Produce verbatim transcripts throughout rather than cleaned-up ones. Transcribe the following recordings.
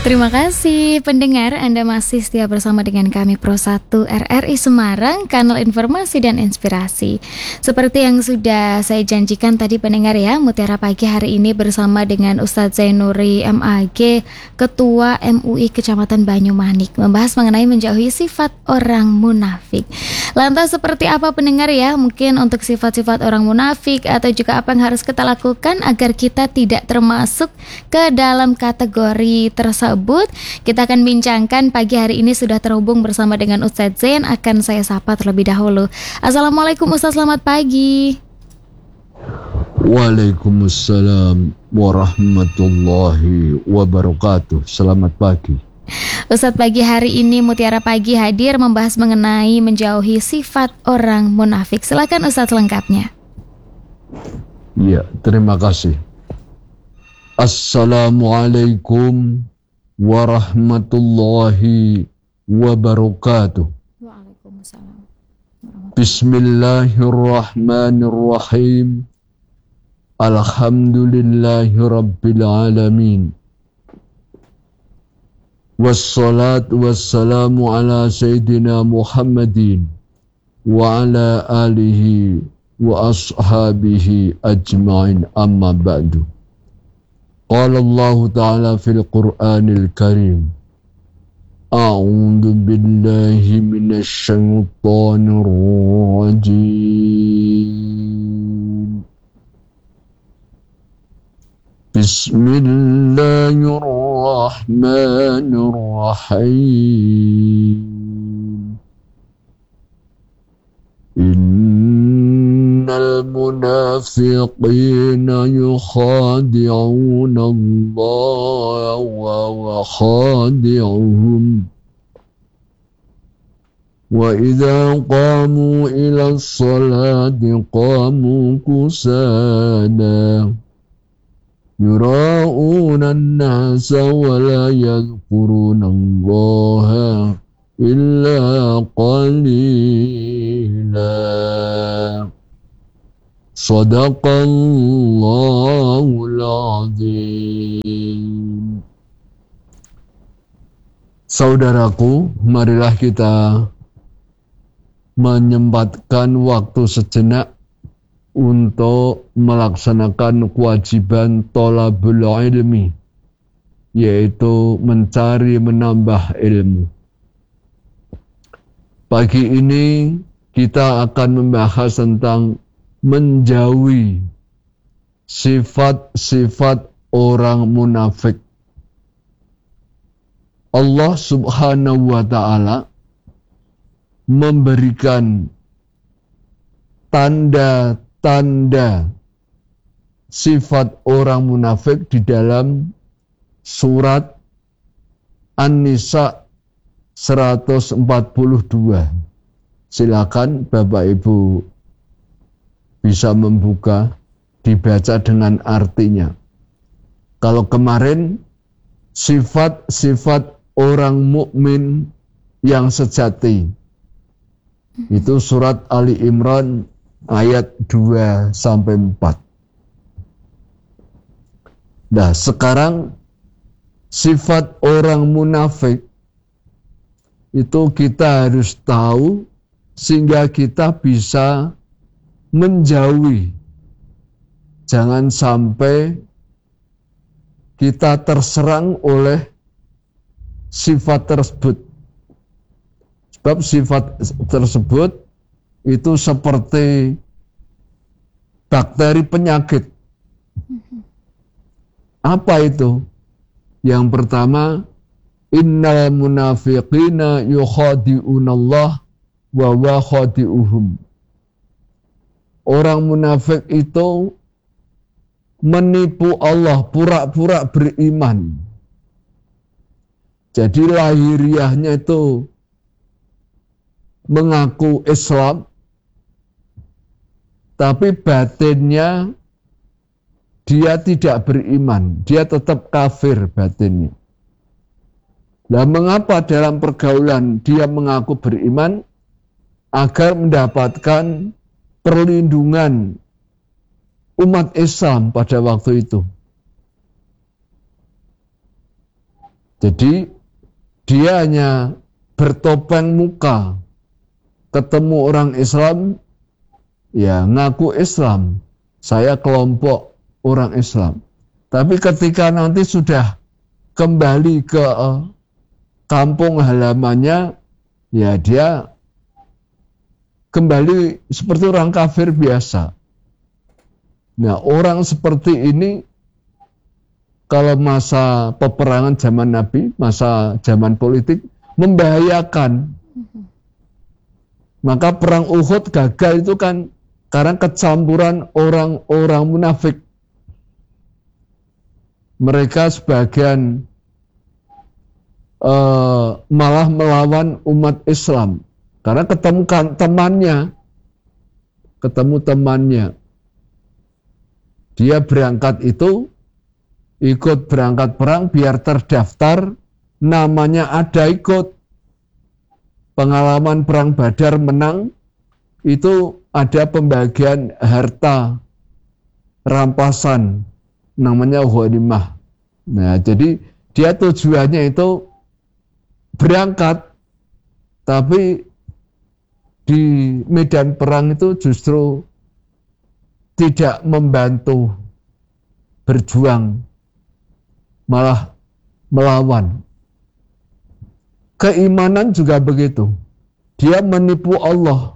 Terima kasih pendengar, Anda masih setia bersama dengan kami Pro satu R R I Semarang, kanal informasi dan inspirasi. Seperti yang sudah saya janjikan tadi pendengar ya, Mutiara Pagi hari ini bersama dengan Ustadz Zainuri M A G, Ketua M U I Kecamatan Banyumanik, membahas mengenai menjauhi sifat orang munafik. Lantas seperti apa pendengar ya, mungkin untuk sifat-sifat orang munafik atau juga apa yang harus kita lakukan agar kita tidak termasuk ke dalam kategori tersebut, kita akan bincangkan pagi hari ini. Sudah terhubung bersama dengan Ustadz Zain, akan saya sapa terlebih dahulu. Assalamualaikum Ustadz, selamat pagi. Waalaikumsalam warahmatullahi wabarakatuh. Selamat pagi Ustadz. Pagi hari ini Mutiara Pagi hadir membahas mengenai menjauhi sifat orang munafik. Silakan Ustadz lengkapnya. Ya, terima kasih. Assalamualaikum warahmatullahi wabarakatuh. Waalaikumsalam. Bismillahirrahmanirrahim. Alhamdulillahi rabbil alamin. Wassalatu wassalamu ala sayyidina Muhammadin wa ala alihi wa ashabihi ajma'in, amma ba'du. Qala Allah Ta'ala fil Qur'anil Karim, A'udzu billahi minasy syaithanir rajim. Bismillahirrahmanirrahim. Innal munafiqina yukhadi'una Allah wa khadi'uhum wa idza qamu ila sholati qamu kusala yura'una an-nasa wa la yadhkuruna Allah illa qalila. Sadaqallahul azim. Saudaraku, marilah kita menyempatkan waktu sejenak untuk melaksanakan kewajiban thalabul ilmi, yaitu mencari menambah ilmu. Pagi ini kita akan membahas tentang menjauhi sifat-sifat orang munafik. Allah Subhanahu wa ta'ala memberikan tanda-tanda sifat orang munafik di dalam surat An-Nisa seratus empat puluh dua. Silakan Bapak Ibu bisa membuka, dibaca dengan artinya. Kalau kemarin sifat-sifat orang mukmin yang sejati, itu surat Ali Imran ayat dua sampai empat. Nah, sekarang sifat orang munafik itu kita harus tahu sehingga kita bisa menjauhi. Jangan sampai kita terserang oleh sifat tersebut. Sebab sifat tersebut itu seperti bakteri penyakit. Apa itu? Yang pertama, innal munafiqina yukhadi'unallah wa wa khadi'uhum. Orang munafik itu menipu Allah, pura-pura beriman. Jadi lahiriahnya itu mengaku Islam, tapi batinnya dia tidak beriman, dia tetap kafir batinnya. Nah, mengapa dalam pergaulan dia mengaku beriman? Agar mendapatkan perlindungan umat Islam pada waktu itu. Jadi dia hanya bertopeng muka, ketemu orang Islam, ya ngaku Islam, saya kelompok orang Islam. Tapi ketika nanti sudah kembali ke kampung halamannya, ya dia kembali seperti orang kafir biasa. Nah, orang seperti ini kalau masa peperangan zaman Nabi, masa zaman politik, membahayakan. Maka perang Uhud gagal itu kan karena kecampuran orang-orang munafik. Mereka sebagian uh, malah melawan umat Islam karena ketemu temannya, ketemu temannya. Dia berangkat itu, ikut berangkat perang biar terdaftar, namanya ada ikut. Pengalaman perang Badar menang, itu ada pembagian harta, rampasan, namanya ghanimah. Nah, jadi dia tujuannya itu berangkat, tapi di medan perang itu justru tidak membantu berjuang, malah melawan. Keimanan juga begitu. Dia menipu Allah,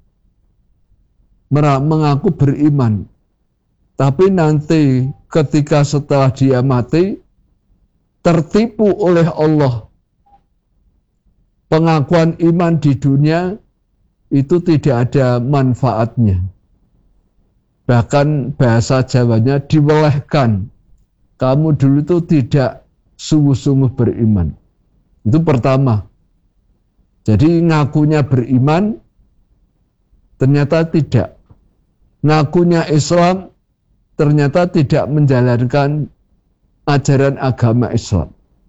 mengaku beriman, tapi nanti ketika setelah dia mati, tertipu oleh Allah. Pengakuan iman di dunia itu tidak ada manfaatnya. Bahkan bahasa Jawanya diwelehkan. Kamu dulu itu tidak sungguh-sungguh beriman. Itu pertama. Jadi ngakunya beriman, ternyata tidak. Ngakunya Islam, ternyata tidak menjalankan ajaran agama Islam.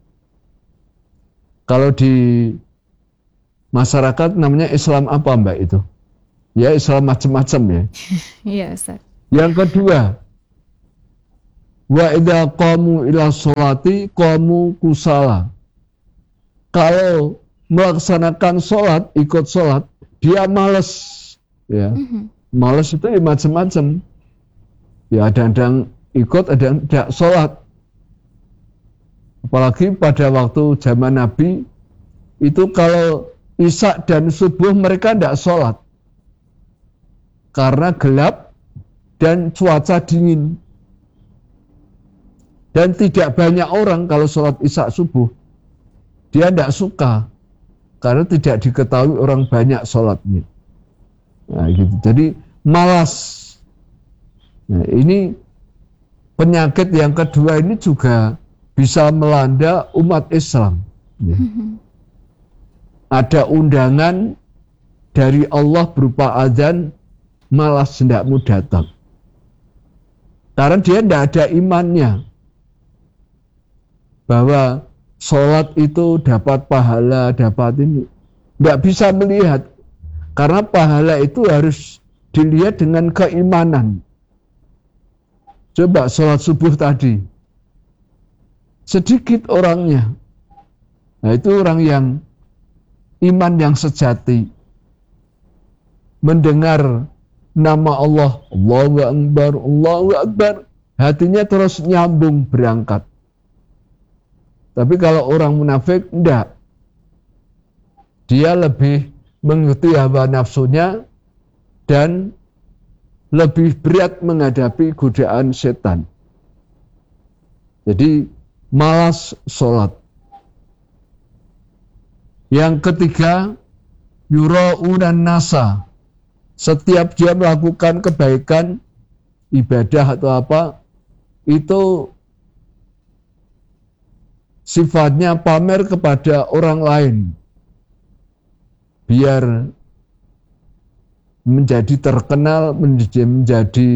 Kalau di masyarakat namanya Islam apa Mbak itu? Ya Islam macam-macam ya. Iya Ustaz. Yang kedua, wa idza qamu ila sholati qamu kusala. Kalau melaksanakan sholat, ikut sholat, dia malas. Ya. Mm-hmm. Malas itu ya macam-macam. Ya ada yang ikut, ada yang tidak sholat. Apalagi pada waktu zaman Nabi, itu kalau Isya dan subuh mereka tidak sholat. Karena gelap dan cuaca dingin. Dan tidak banyak orang kalau sholat Isya subuh. Dia tidak suka. Karena tidak diketahui orang banyak sholatnya. Nah, gitu. Jadi malas. Nah, ini penyakit yang kedua ini juga bisa melanda umat Islam. Ya. Ada undangan dari Allah berupa azan, malas tidak mau datang. Karena dia tidak ada imannya. Bahwa sholat itu dapat pahala, dapat ini. Tidak bisa melihat. Karena pahala itu harus dilihat dengan keimanan. Coba sholat subuh tadi. Sedikit orangnya. Nah itu orang yang iman yang sejati. Mendengar nama Allah, Allahu Akbar, Allahu Akbar, hatinya terus nyambung berangkat. Tapi kalau orang munafik, enggak. Dia lebih mengikuti hawa nafsunya dan lebih berat menghadapi godaan setan. Jadi malas sholat. Yang ketiga, yura'unan nasa. Setiap dia melakukan kebaikan, ibadah atau apa, itu sifatnya pamer kepada orang lain. Biar menjadi terkenal, menjadi, menjadi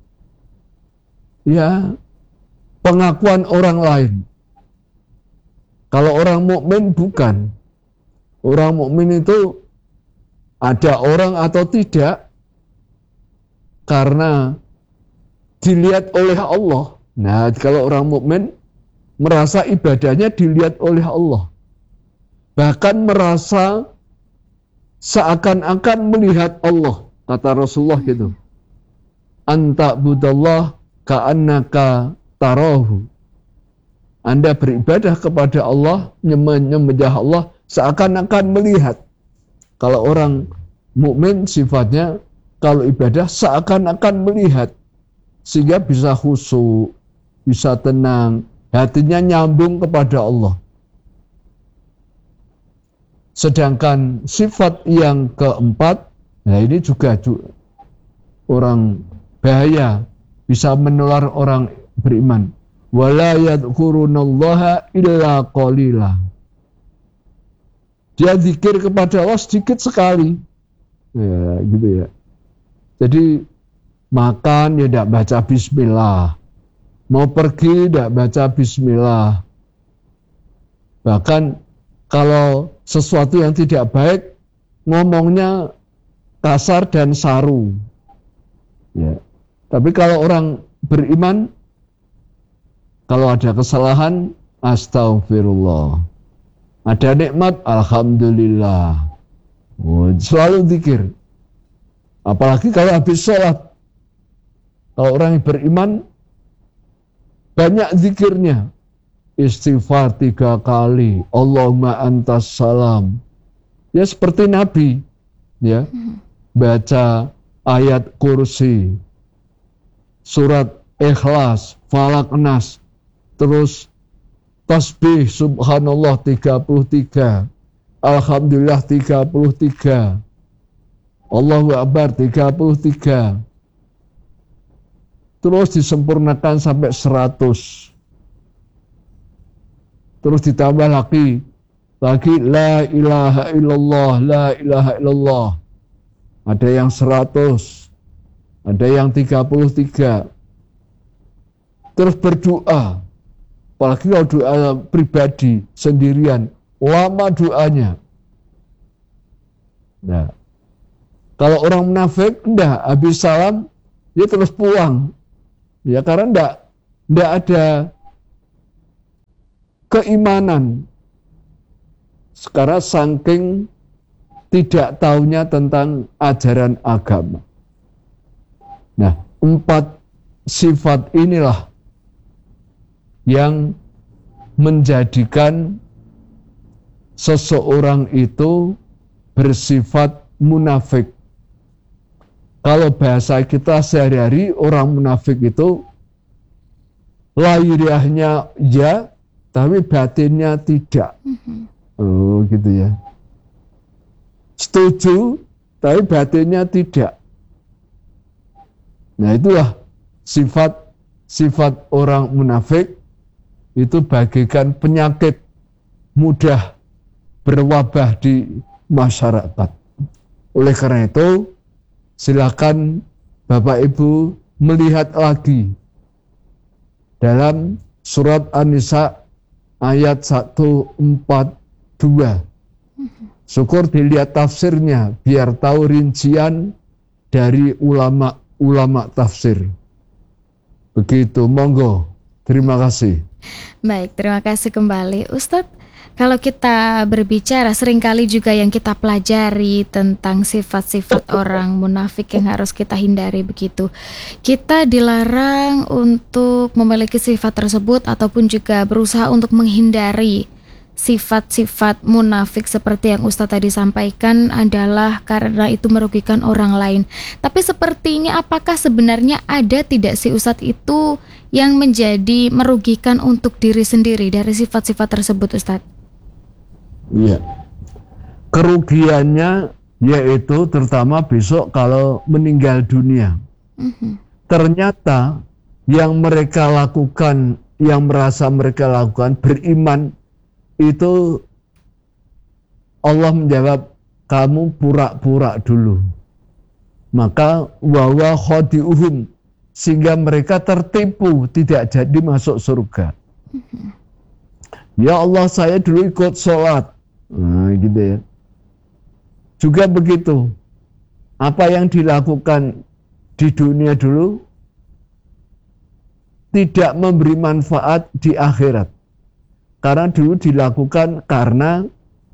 ya pengakuan orang lain. Kalau orang mukmin bukan. Orang mukmin itu ada orang atau tidak karena dilihat oleh Allah. Nah, kalau orang mukmin merasa ibadahnya dilihat oleh Allah. Bahkan merasa seakan-akan melihat Allah. Kata Rasulullah gitu. Anta budallah ka'annaka tarahu. Anda beribadah kepada Allah, menyembah Allah seakan-akan melihat. Kalau orang mukmin sifatnya kalau ibadah seakan-akan melihat, sehingga bisa khusyuk, bisa tenang, hatinya nyambung kepada Allah. Sedangkan sifat yang keempat, nah ini juga orang bahaya, bisa menular orang beriman. Wala yadhkurunallaha illa qalila. Dia zikir kepada Allah sedikit sekali. Ya, gitu ya. Jadi makan ya tidak baca bismillah. Mau pergi tidak baca bismillah. Bahkan kalau sesuatu yang tidak baik, ngomongnya kasar dan saru. Ya. Tapi kalau orang beriman, kalau ada kesalahan, astagfirullah. Ada nikmat, alhamdulillah. Oh, selalu zikir. Apalagi kalau habis sholat. Kalau orang yang beriman, banyak zikirnya. Istighfar tiga kali. Allahumma antas salam. Ya seperti Nabi. Ya, baca ayat kursi. Surat Ikhlas, Falak, Nas. Terus tasbih subhanallah tiga puluh tiga, alhamdulillah tiga puluh tiga, Allahu Akbar tiga puluh tiga. Terus disempurnakan sampai seratus. Terus ditambah lagi lagi la ilaha illallah, la ilaha illallah. Ada yang seratus, ada yang tiga puluh tiga. Terus berdoa. Apalagi kalau doa pribadi, sendirian, lama doanya. Nah, kalau orang munafik, enggak, habis salam, dia terus pulang. Ya, karena enggak, enggak ada keimanan. Sekarang saking tidak tahunya tentang ajaran agama. Nah, empat sifat inilah yang menjadikan seseorang itu bersifat munafik. Kalau bahasa kita sehari-hari, orang munafik itu lahiriahnya ya, tapi batinnya tidak. Oh, gitu ya. Setuju, tapi batinnya tidak. Nah, itulah sifat sifat orang munafik. Itu bagaikan penyakit mudah berwabah di masyarakat. Oleh karena itu, silakan Bapak Ibu melihat lagi dalam surat An-Nisa ayat seratus empat puluh dua. Syukur dilihat tafsirnya biar tahu rincian dari ulama-ulama tafsir. Begitu, monggo. Terima kasih. Baik, terima kasih kembali Ustadz. Kalau kita berbicara, seringkali juga yang kita pelajari tentang sifat-sifat orang munafik yang harus kita hindari begitu. Kita dilarang untuk memiliki sifat tersebut ataupun juga berusaha untuk menghindari sifat-sifat munafik seperti yang Ustadz tadi sampaikan adalah karena itu merugikan orang lain. Tapi sepertinya apakah sebenarnya ada tidak sih Ustadz itu yang menjadi merugikan untuk diri sendiri dari sifat-sifat tersebut Ustadz? Iya. Kerugiannya yaitu terutama besok kalau meninggal dunia. Mm-hmm. Ternyata yang mereka lakukan, yang merasa mereka lakukan beriman, itu Allah menjawab, kamu pura-pura dulu. Maka wawa khodi'uhum, sehingga mereka tertipu, tidak jadi masuk surga. Mm-hmm. Ya Allah, saya dulu ikut sholat. Nah, gitu ya. Juga begitu. Apa yang dilakukan di dunia dulu tidak memberi manfaat di akhirat. Karena dulu dilakukan karena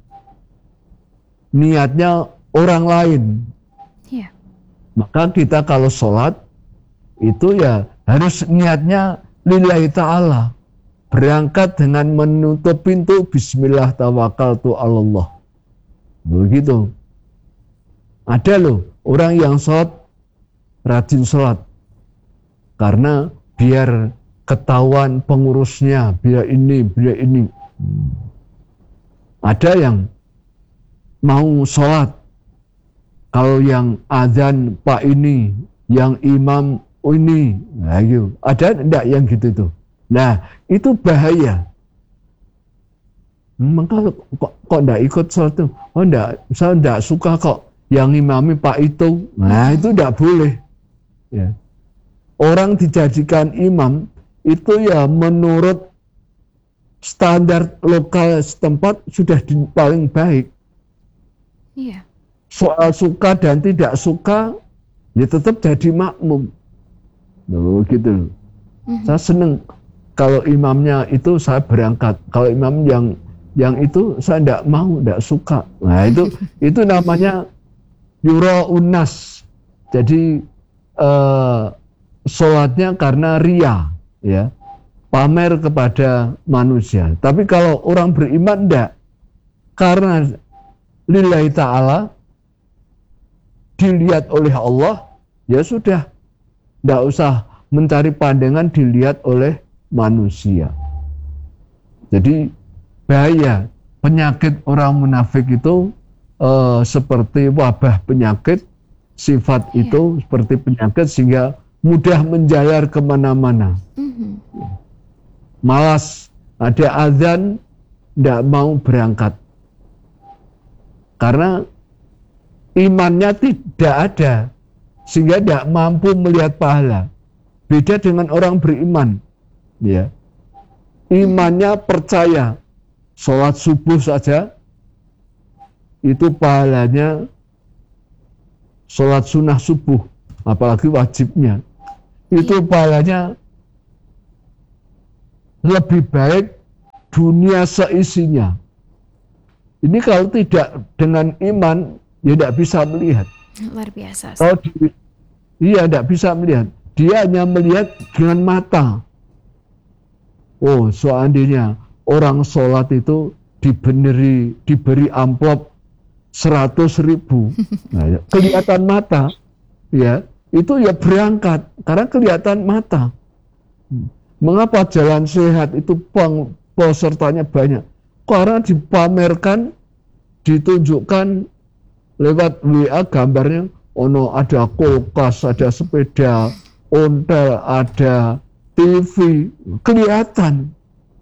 niatnya orang lain. Iya. Maka kita kalau sholat itu ya harus niatnya lillahi ta'ala. Berangkat dengan menutup pintu bismillah tawakkaltu 'alallah. Begitu. Ada loh orang yang sholat rajin sholat karena biar ketahuan pengurusnya, biar ini, biar ini. Ada yang mau sholat, kalau yang azan Pak ini, yang imam ini, nah gitu. Ada enggak yang gitu tuh? Nah itu bahaya. Maka kok kok enggak ikut sholat tuh? Oh enggak, saya enggak suka kok yang imami Pak itu. Nah itu enggak boleh. Ya. Orang dijadikan imam itu ya menurut standar lokal setempat sudah di, paling baik. Iya. Soal suka dan tidak suka ya tetap jadi makmum. Loh gitu. Mm-hmm. Saya seneng kalau imamnya itu saya berangkat. Kalau imam yang yang itu saya tidak mau, tidak suka. Nah itu itu namanya yura unas. Jadi eh, sholatnya karena ria, ya, pamer kepada manusia. Tapi kalau orang beriman enggak, karena lillahi ta'ala, dilihat oleh Allah, ya sudah, enggak usah mencari pandangan dilihat oleh manusia. Jadi bahaya, penyakit orang munafik itu eh, seperti wabah penyakit, sifat yeah. itu seperti penyakit sehingga mudah menjalar kemana-mana. Mm-hmm. Malas, ada azan, tidak mau berangkat. Karena imannya tidak ada, sehingga tidak mampu melihat pahala. Beda dengan orang beriman. Ya. Imannya percaya, sholat subuh saja, itu pahalanya sholat sunnah subuh, apalagi wajibnya. Itu pahalanya lebih baik dunia seisinya. Ini kalau tidak dengan iman, ya tidak bisa melihat. Luar biasa. Kalau di, iya tidak bisa melihat. Dia hanya melihat dengan mata. Oh, seandainya orang sholat itu diberi, diberi amplop seratus ribu. Nah, kelihatan mata, ya. Itu ya berangkat karena kelihatan mata. Mengapa jalan sehat itu peng, pesertanya banyak? Karena dipamerkan, ditunjukkan lewat W A gambarnya, ono ada kulkas, ada sepeda, ontel, ada T V, kelihatan.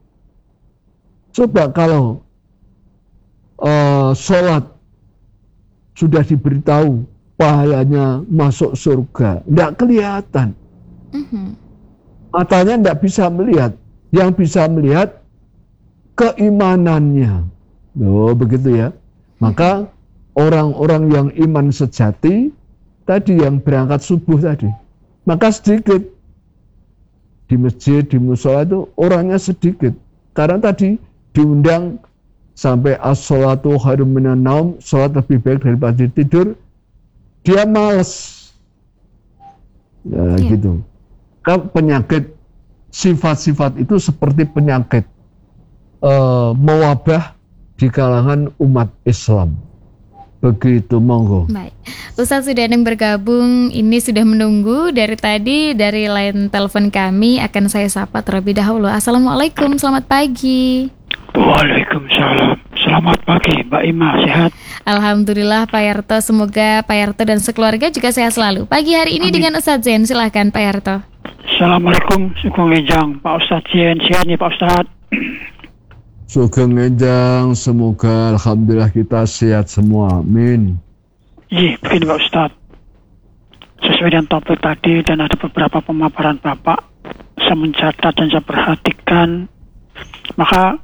Coba kalau uh, sholat sudah diberitahu pahalanya masuk surga, tidak kelihatan. Mm-hmm. Matanya tidak bisa melihat. Yang bisa melihat keimanannya. Oh, begitu ya. Maka orang-orang yang iman sejati tadi yang berangkat subuh tadi, maka sedikit di masjid, di mushola itu orangnya sedikit. Karena tadi diundang sampai as-sholatu khairun minan naum, sholat lebih baik daripada tidur. Dia malas, ya, ya. Gitu. Kan penyakit sifat-sifat itu seperti penyakit uh, mewabah di kalangan umat Islam. Begitu, monggo. Baik, Ustaz sudah ada yang bergabung, ini sudah menunggu dari tadi dari line telepon kami. Akan saya sapa terlebih dahulu. Assalamualaikum, selamat pagi. Waalaikumsalam. Selamat pagi, Mbak Ima, sehat? Alhamdulillah Pak Yarto, semoga Pak Yarto dan sekeluarga juga sehat selalu. Pagi hari ini Amin. Dengan Ustaz Zain, silahkan Pak Yarto. Assalamualaikum, Sugeng Enjang, Pak Ustaz Zain, sehat nih Pak Ustaz? Sugeng Enjang, semoga Alhamdulillah kita sehat semua, amin. Iya, begini Pak Ustaz, sesuai dengan topik tadi dan ada beberapa pemaparan Bapak, saya mencatat dan saya perhatikan, maka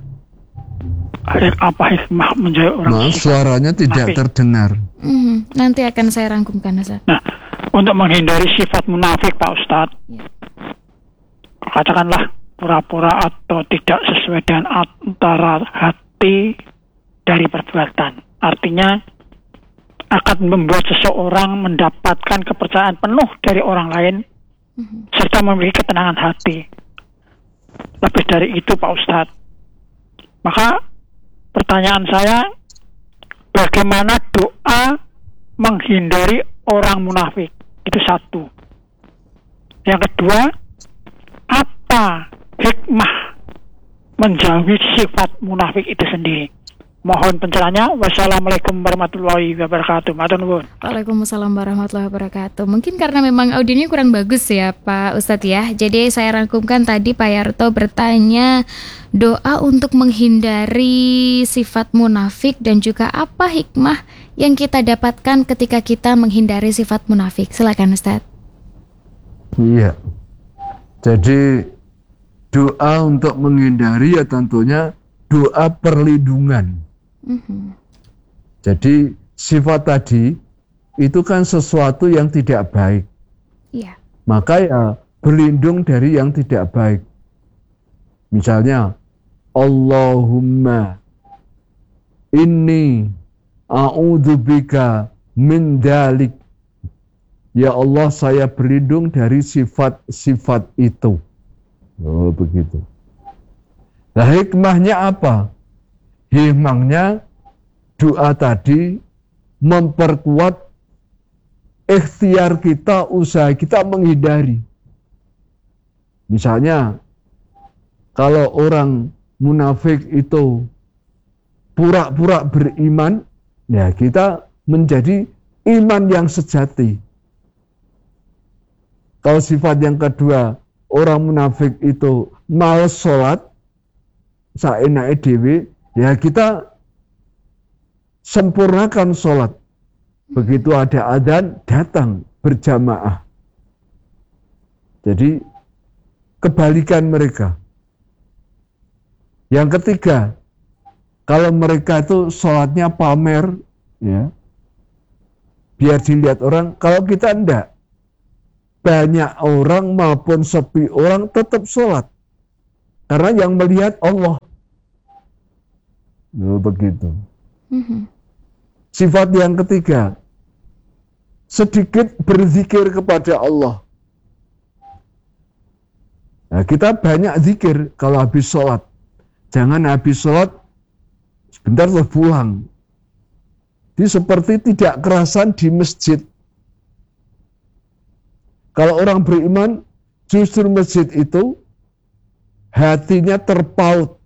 apa hikmah menjadi orang nah, suaranya tidak munafik. Terdengar. Mm-hmm. Nanti akan saya rangkumkan, Ustaz. Nah, untuk menghindari sifat munafik, Pak Ustadz, ya. Katakanlah pura-pura atau tidak sesuai dengan antara hati dari perbuatan. Artinya akan membuat seseorang mendapatkan kepercayaan penuh dari orang lain mm-hmm. serta memiliki ketenangan hati. Lebih dari itu Pak Ustadz. Maka pertanyaan saya, bagaimana doa menghindari orang munafik? Itu satu. Yang kedua, apa hikmah menjauhi sifat munafik itu sendiri? Mohon pencerahannya. Wassalamualaikum warahmatullahi wabarakatuh. Matur nuwun. Waalaikumsalam warahmatullahi wabarakatuh. Mungkin karena memang audionya kurang bagus ya Pak Ustadz ya. Jadi saya rangkumkan tadi Pak Yarto bertanya doa untuk menghindari sifat munafik dan juga apa hikmah yang kita dapatkan ketika kita menghindari sifat munafik. Silakan Ustadz. Iya. Jadi doa untuk menghindari ya tentunya doa perlindungan. Mm-hmm. Jadi sifat tadi itu kan sesuatu yang tidak baik. Yeah. Maka ya berlindung dari yang tidak baik. Misalnya Allahumma inni a'udzubika min dalik. Ya Allah, saya berlindung dari sifat-sifat itu. Oh begitu. Nah hikmahnya apa? Hikmahnya doa tadi memperkuat ikhtiar kita, usaha kita menghindari. Misalnya kalau orang munafik itu pura-pura beriman, ya kita menjadi iman yang sejati. Kalau sifat yang kedua, orang munafik itu malas sholat, saenake dhewe, ya kita sempurnakan sholat. Begitu ada adzan, datang berjamaah. Jadi kebalikan mereka. Yang ketiga, kalau mereka itu sholatnya pamer, ya, biar dilihat orang. Kalau kita enggak, banyak orang maupun sepi orang tetap sholat. Karena yang melihat Allah. Oh, begitu. Mm-hmm. Sifat yang ketiga, sedikit berzikir kepada Allah. Nah, kita banyak zikir kalau habis sholat. Jangan habis sholat, sebentar terus pulang. Jadi seperti tidak kerasan di masjid. Kalau orang beriman, justru masjid itu hatinya terpaut.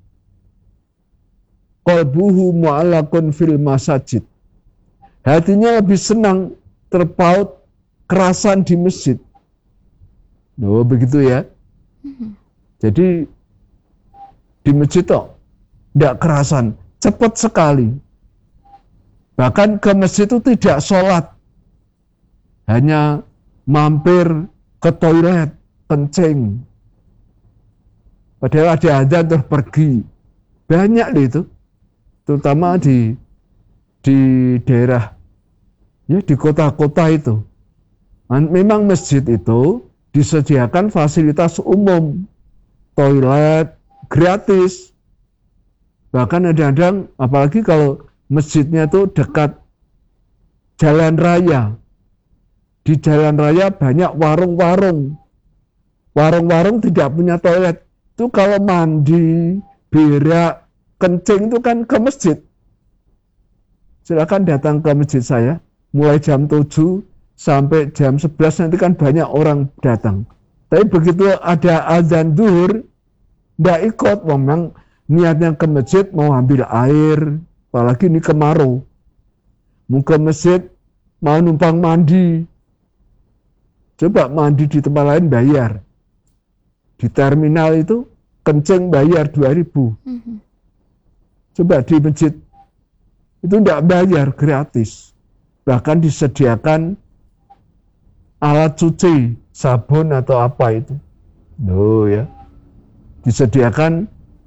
Qalbuhu mu'allaqun fil masajid. Hatinya lebih senang terpaut kerasan di masjid. Oh, begitu ya. Jadi di masjid toh tidak kerasan, cepat sekali. Bahkan ke masjid itu tidak sholat, hanya mampir ke toilet, kencing. Padahal ada adzan terus pergi. Banyak itu, terutama di di daerah, ya di kota-kota itu. Memang masjid itu disediakan fasilitas umum, toilet gratis. Bahkan kadang-kadang, apalagi kalau masjidnya itu dekat jalan raya. Di jalan raya banyak warung-warung. Warung-warung tidak punya toilet. Itu kalau mandi, berak, kencing itu kan ke masjid. Silakan datang ke masjid saya. Mulai jam tujuh sampai jam sebelas nanti kan banyak orang datang. Tapi begitu ada azan zuhur, tidak ikut. Memang niatnya ke masjid mau ambil air. Apalagi ini kemarau. Mau ke masjid, mau numpang mandi. Coba mandi di tempat lain bayar. Di terminal itu kencing bayar dua ribu. Mm-hmm. Coba di masjid itu tidak bayar, gratis. Bahkan disediakan alat cuci, sabun atau apa itu. Oh ya. Disediakan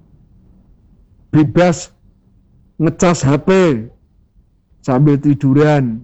bebas ngecas H P sambil tiduran.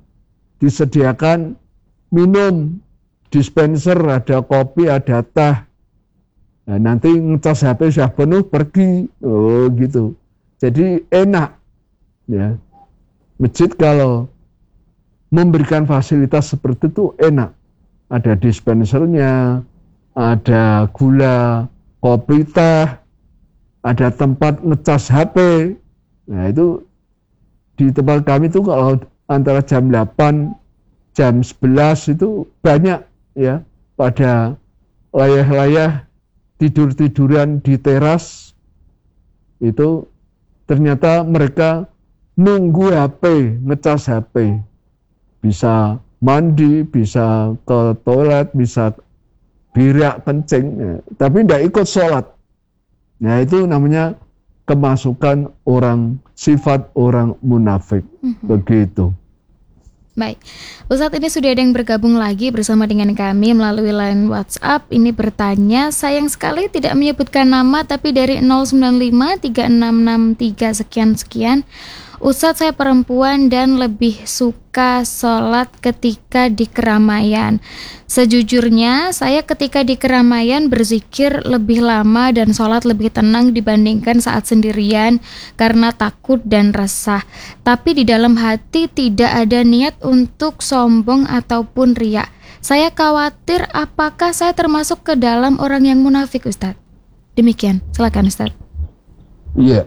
Disediakan minum, dispenser, ada kopi, ada teh. Nah, nanti ngecas H P sudah penuh pergi, oh gitu. Jadi enak, ya. Masjid kalau memberikan fasilitas seperti itu enak. Ada dispensernya, ada gula, kopi, teh, ada tempat ngecas H P. Nah itu di tempat kami itu kalau antara jam delapan, jam sebelas itu banyak ya pada layah-layah tidur-tiduran di teras itu ternyata mereka nunggu H P, ngecas H P. Bisa mandi, bisa ke toilet, bisa birak, kencing, ya. Tapi tidak ikut sholat. Nah itu namanya kemasukan orang, sifat orang munafik. Mm-hmm. Begitu. Baik, Ustadz, ini sudah ada yang bergabung lagi bersama dengan kami melalui line WhatsApp. Ini bertanya, sayang sekali tidak menyebutkan nama, tapi dari nol sembilan lima tiga enam enam tiga sekian-sekian. Ustadz, saya perempuan dan lebih suka sholat ketika di keramaian. Sejujurnya, saya ketika di keramaian berzikir lebih lama dan sholat lebih tenang dibandingkan saat sendirian karena takut dan resah. Tapi di dalam hati tidak ada niat untuk sombong ataupun riya. Saya khawatir apakah saya termasuk ke dalam orang yang munafik, Ustadz? Demikian, silakan Ustadz. Iya.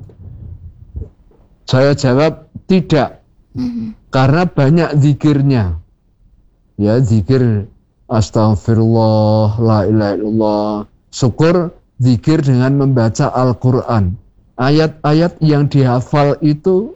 Saya jawab tidak, mm-hmm. karena banyak zikirnya. Ya, zikir astagfirullah, la ilaha illallah, syukur, zikir dengan membaca Al-Quran. Ayat-ayat yang dihafal itu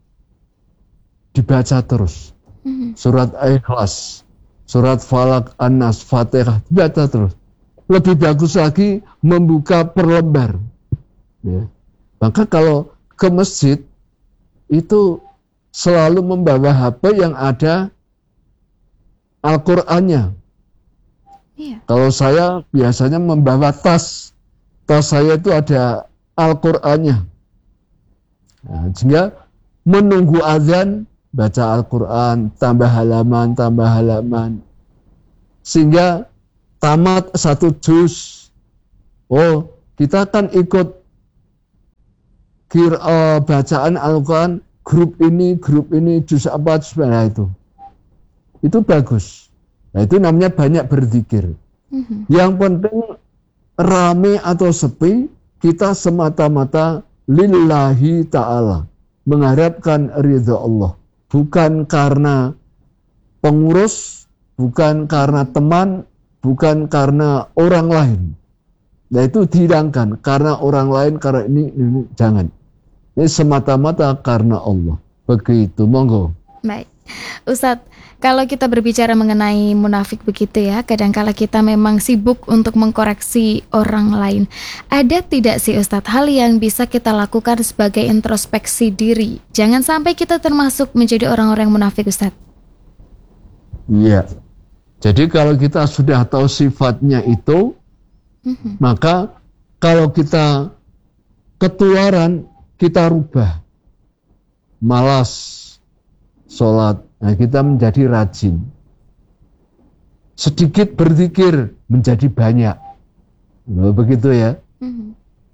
dibaca terus. Mm-hmm. Surat Ikhlas, surat Falak, An-Nas, Fatihah, dibaca terus. Lebih bagus lagi membuka per lembar. Ya. Maka kalau ke masjid, itu selalu membawa H P yang ada Al-Qur'annya. Iya. Kalau saya biasanya membawa tas, tas saya itu ada Al-Qur'annya. Nah, sehingga menunggu azan, baca Al-Qur'an, tambah halaman, tambah halaman. Sehingga tamat satu juz. Oh, kita kan ikut Kira, uh, bacaan Al-Quran, grup ini, grup ini, juz apa, sebenarnya itu. Itu bagus. Nah, itu namanya banyak berzikir. Mm-hmm. Yang penting rame atau sepi, kita semata-mata lillahi ta'ala. Mengharapkan ridha Allah. Bukan karena pengurus, bukan karena teman, bukan karena orang lain. Nah itu dihilangkan. Karena orang lain, karena ini, ini jangan. Ini semata-mata karena Allah. Begitu, monggo. Baik, Ustadz, kalau kita berbicara mengenai munafik begitu ya, kadangkala kita memang sibuk untuk mengkoreksi orang lain. Ada tidak sih Ustadz hal yang bisa kita lakukan sebagai introspeksi diri? Jangan sampai kita termasuk menjadi orang-orang munafik, Ustadz. Iya. Jadi kalau kita sudah tahu sifatnya itu, mm-hmm. maka kalau kita ketularan, kita rubah, malas sholat, nah kita menjadi rajin, sedikit berzikir menjadi banyak, nah, begitu ya. Mm-hmm.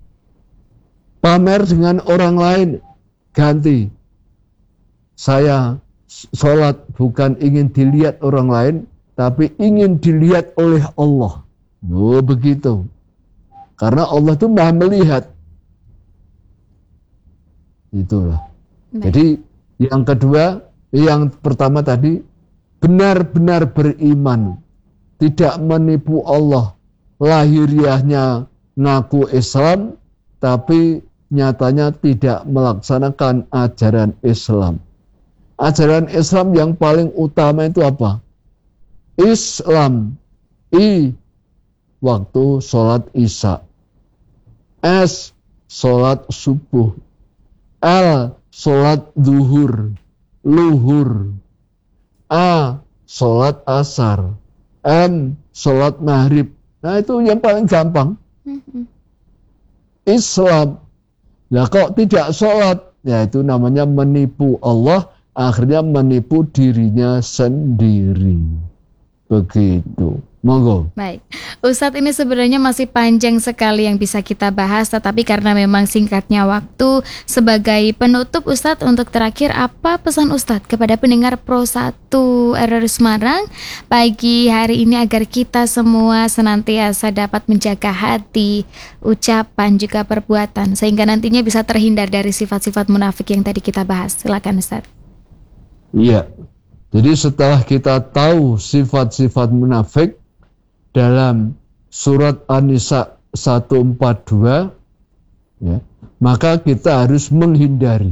Pamer dengan orang lain, ganti, saya sholat bukan ingin dilihat orang lain, tapi ingin dilihat oleh Allah, nah, begitu, karena Allah itu maha melihat. Itulah. Baik. Jadi yang kedua, yang pertama tadi benar-benar beriman, tidak menipu Allah. Lahiriahnya ngaku Islam, tapi nyatanya tidak melaksanakan ajaran Islam. Ajaran Islam yang paling utama itu apa? Islam, I, waktu sholat Isya. S, sholat subuh. L, sholat zuhur, luhur. A, sholat asar. M, sholat maghrib. Nah itu yang paling gampang. Mm-hmm. Islam. Nah kok tidak sholat, ya itu namanya menipu Allah, akhirnya menipu dirinya sendiri. Begitu. Monggo. Baik, Ustadz, ini sebenarnya masih panjang sekali yang bisa kita bahas, tetapi karena memang singkatnya waktu, sebagai penutup Ustadz, untuk terakhir, apa pesan Ustadz kepada pendengar Pro satu R R I Semarang pagi hari ini agar kita semua senantiasa dapat menjaga hati, ucapan, juga perbuatan, sehingga nantinya bisa terhindar dari sifat-sifat munafik yang tadi kita bahas. Silakan Ustadz. Iya, jadi setelah kita tahu sifat-sifat munafik dalam surat An-Nisa seratus empat puluh dua, ya, maka kita harus menghindari.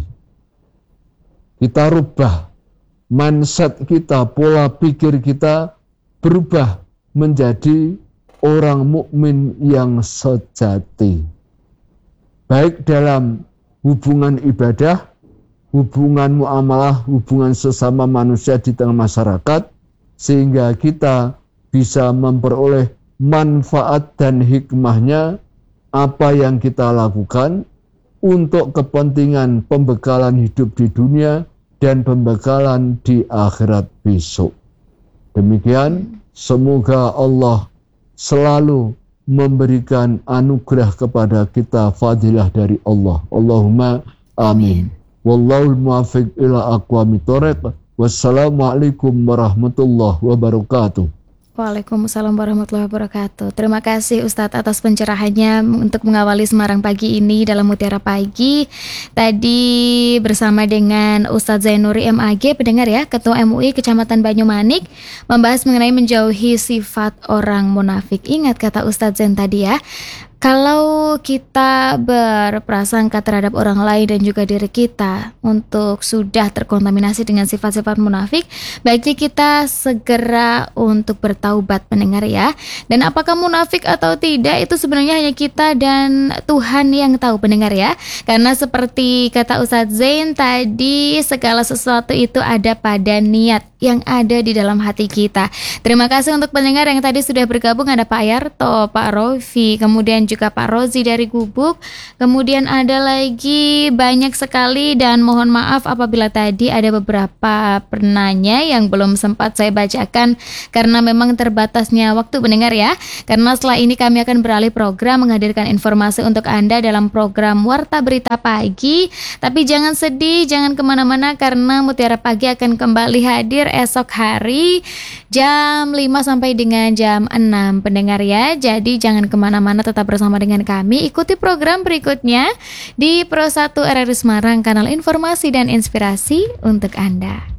Kita rubah mindset kita, pola pikir kita berubah menjadi orang mukmin yang sejati. Baik dalam hubungan ibadah, hubungan muamalah, hubungan sesama manusia di tengah masyarakat, sehingga kita bisa memperoleh manfaat dan hikmahnya apa yang kita lakukan untuk kepentingan pembekalan hidup di dunia dan pembekalan di akhirat besok. Demikian, semoga Allah selalu memberikan anugerah kepada kita, fadilah dari Allah. Allahumma amin. Wallahul muwaffiq ila aqwamit thoriq. Wassalamualaikum warahmatullahi wabarakatuh. Waalaikumsalam warahmatullahi wabarakatuh. Terima kasih Ustadz atas pencerahannya untuk mengawali Semarang pagi ini dalam Mutiara Pagi. Tadi bersama dengan Ustadz Zainuri M A G, pendengar ya, Ketua M U I Kecamatan Banyumanik, membahas mengenai menjauhi sifat orang munafik. Ingat kata Ustadz Zain tadi ya, kalau kita berprasangka terhadap orang lain dan juga diri kita untuk sudah terkontaminasi dengan sifat-sifat munafik, baiknya kita segera untuk bertaubat, pendengar ya. Dan apakah munafik atau tidak itu sebenarnya hanya kita dan Tuhan yang tahu, pendengar ya. Karena seperti kata Ustadz Zain tadi, segala sesuatu itu ada pada niat yang ada di dalam hati kita. Terima kasih untuk pendengar yang tadi sudah bergabung, ada Pak Yarto, Pak Rofi, kemudian juga Pak Rozi dari Gubuk, kemudian ada lagi banyak sekali, dan mohon maaf apabila tadi ada beberapa penanya yang belum sempat saya bacakan karena memang terbatasnya waktu, pendengar ya. Karena setelah ini kami akan beralih program menghadirkan informasi untuk Anda dalam program Warta Berita Pagi. Tapi jangan sedih, jangan kemana-mana karena Mutiara Pagi akan kembali hadir esok hari jam lima sampai dengan jam enam, pendengar ya. Jadi jangan kemana-mana, tetap bersama dengan kami. Ikuti program berikutnya di Pro satu R R I Semarang, kanal informasi dan inspirasi untuk Anda.